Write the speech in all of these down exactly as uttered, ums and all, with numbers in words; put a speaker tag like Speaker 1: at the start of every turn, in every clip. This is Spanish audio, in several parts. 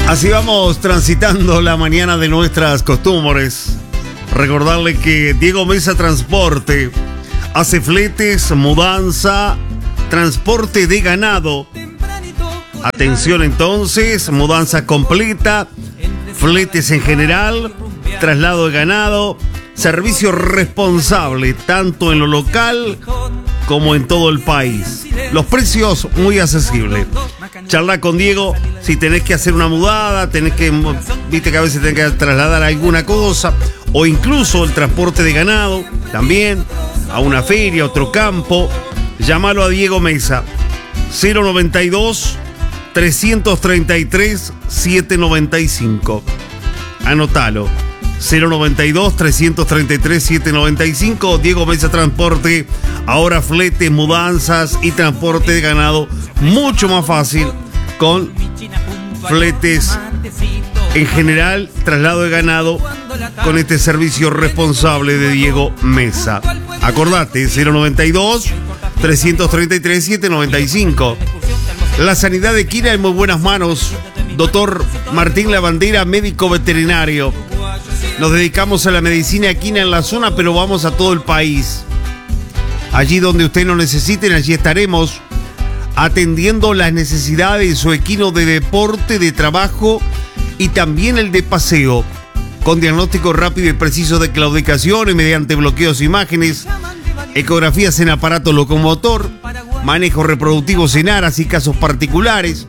Speaker 1: Así vamos transitando la mañana de nuestras costumbres. Recordarle que Diego Mesa Transporte hace fletes, mudanza, transporte de ganado. Atención entonces, mudanza completa, fletes en general, traslado de ganado, servicio responsable tanto en lo local como en todo el país. Los precios muy accesibles. Charla con Diego si tenés que hacer una mudada, tenés que, viste que a veces tenés que trasladar alguna cosa, o incluso el transporte de ganado, también, a una feria, a otro campo. Llámalo a Diego Mesa, cero noventa y dos, trescientos treinta y tres, setecientos noventa y cinco. Anótalo. cero noventa y dos, trescientos treinta y tres, setecientos noventa y cinco. Diego Mesa Transporte. Ahora fletes, mudanzas y transporte de ganado mucho más fácil con fletes en general, traslado de ganado con este servicio responsable de Diego Mesa. Acordate, cero noventa y dos, trescientos treinta y tres, setecientos noventa y cinco. La sanidad de Quina en muy buenas manos. Doctor Martín Lavandera, médico veterinario. Nos dedicamos a la medicina equina en la zona, pero vamos a todo el país. Allí donde usted nos necesite, allí estaremos atendiendo las necesidades de su equino de deporte, de trabajo y también el de paseo, con diagnóstico rápido y preciso de claudicaciones mediante bloqueos de imágenes, ecografías en aparato locomotor, manejo reproductivo en aras y casos particulares.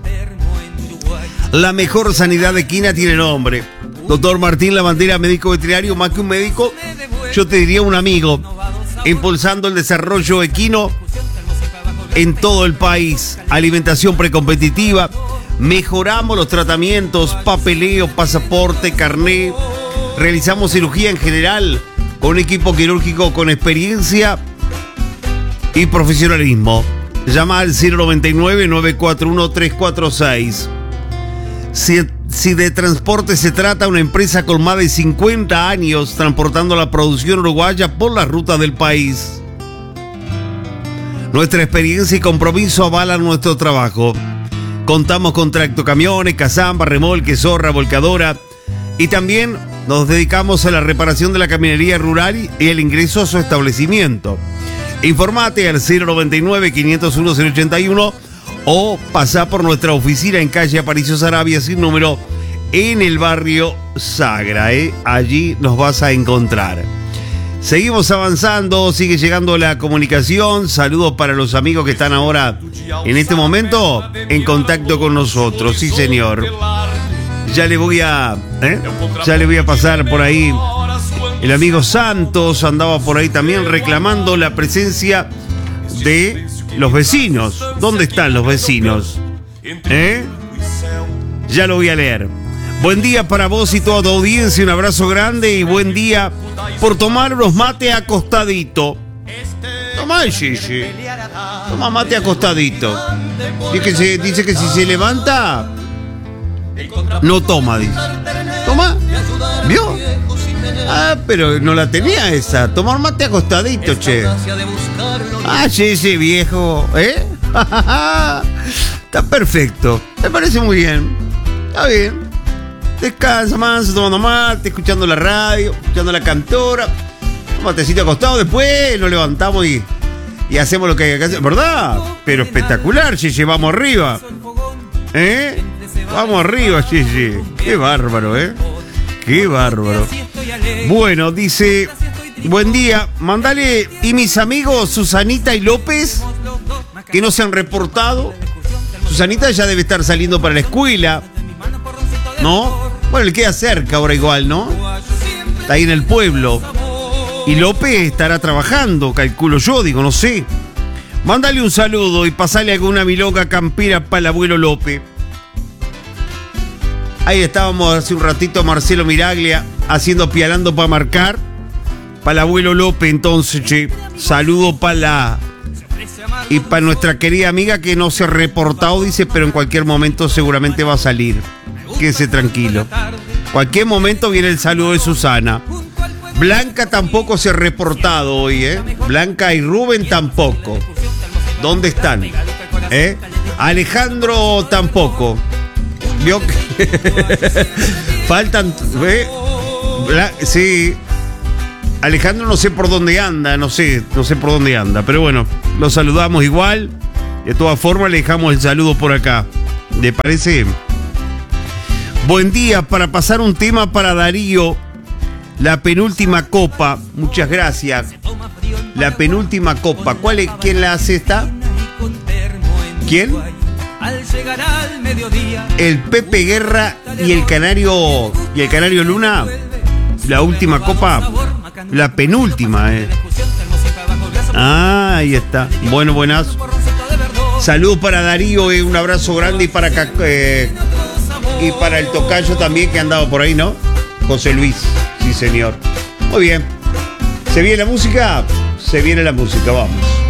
Speaker 1: La mejor sanidad de equina tiene nombre. Doctor Martín Lavandera, médico veterinario, más que un médico, yo te diría un amigo, impulsando el desarrollo equino en todo el país. Alimentación precompetitiva, mejoramos los tratamientos, papeleo, pasaporte, carné, realizamos cirugía en general con un equipo quirúrgico con experiencia y profesionalismo. Llama al cero noventa y nueve, nueve cuatro uno, tres cuatro seis. Si, si de transporte se trata, una empresa con más de cincuenta años transportando la producción uruguaya por las rutas del país. Nuestra experiencia y compromiso avalan nuestro trabajo. Contamos con tractocamiones, cazamba, remolque, zorra, volcadora, y también nos dedicamos a la reparación de la camionería rural y el ingreso a su establecimiento. Informate al cero noventa y nueve, quinientos uno, cero ochenta y uno o pasá por nuestra oficina en calle Aparicio Saravia sin número en el barrio Sagra, ¿eh? Allí nos vas a encontrar. Seguimos avanzando, sigue llegando la comunicación. Saludos para los amigos que están ahora en este momento en contacto con nosotros. Sí, señor. Ya le voy a ¿eh? ya le voy a pasar por ahí. El amigo Santos andaba por ahí también reclamando la presencia de los vecinos. ¿Dónde están los vecinos? ¿Eh? Ya lo voy a leer. Buen día para vos y toda tu audiencia. Un abrazo grande y buen día por tomar unos mate acostadito. Toma, Gigi. Toma mate acostadito. Dice que, se, dice que si se levanta, no toma, dice. Toma. ¿Vio? Ah, pero no la tenía esa. Tomar mate acostadito, che. Ah, sí, sí, viejo. ¿Eh? Está perfecto. Me parece muy bien. Está bien. Descansa más, tomando mate, escuchando la radio, escuchando la cantora. Un matecito acostado, después nos levantamos y, y hacemos lo que hay que hacer. ¿Verdad? Pero espectacular, Gigi, vamos arriba. ¿Eh? Vamos arriba, Gigi. Qué bárbaro, ¿eh? Qué bárbaro. Bueno, dice, buen día, mandale y mis amigos Susanita y López, que no se han reportado. Susanita ya debe estar saliendo para la escuela, ¿no? Bueno, le queda cerca ahora igual, ¿no? Está ahí en el pueblo. Y López estará trabajando, calculo yo, digo, no sé. Mándale un saludo y pasale alguna milonga campera para el abuelo López. Ahí estábamos hace un ratito Marcelo Miraglia haciendo pialando para marcar. Para el abuelo López, entonces, che. Saludo para la... Y para nuestra querida amiga que no se ha reportado, dice, pero en cualquier momento seguramente va a salir. Quédese tranquilo. Cualquier momento viene el saludo de Susana. Blanca tampoco se ha reportado hoy, ¿eh? Blanca y Rubén tampoco. ¿Dónde están? ¿Eh? Alejandro tampoco. vio que faltan, ¿ve? La, sí. Alejandro no sé por dónde anda, no sé, no sé por dónde anda, pero bueno, lo saludamos igual. De todas formas le dejamos el saludo por acá. ¿Le parece? Buen día, para pasar un tema para Darío, la penúltima copa. Muchas gracias. La penúltima copa. ¿Cuál es? ¿Quién la hace esta? ¿Quién? El Pepe Guerra y el Canario y el Canario Luna. La última copa. La penúltima, eh. Ah, ahí está. Bueno, buenas. Saludos para Darío, eh, un abrazo grande y para eh, y para el tocayo también que ha andado por ahí, ¿no? José Luis, sí señor. Muy bien. ¿Se viene la música? Se viene la música, vamos.